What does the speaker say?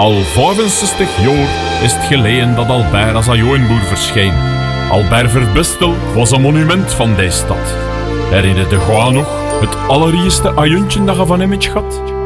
Al 65 jaar is het geleden dat Albert als ajoenboer verscheen. Albert Verbistel was een monument van deze stad. Herinnerde je nog het allereerste ajuntje dat je van hem hebt gehad?